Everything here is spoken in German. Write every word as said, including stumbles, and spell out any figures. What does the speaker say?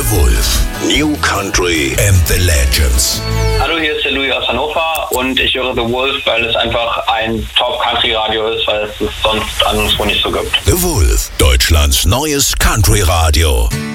Wolf. New Country and the Legends. Hallo, hier ist der Louis aus Hannover und ich höre The Wolf, weil es einfach ein Top-Country-Radio ist, weil es es sonst anderswo nicht so gibt. The Wolf, Deutschlands neues Country-Radio.